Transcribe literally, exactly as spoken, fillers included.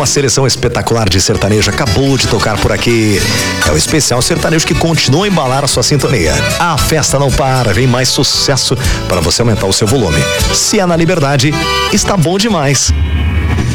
Uma seleção espetacular de sertanejo acabou de tocar por aqui. É o especial sertanejo que continua a embalar a sua sintonia. A festa não para, vem mais sucesso para você aumentar o seu volume. Se é na Liberdade, está bom demais.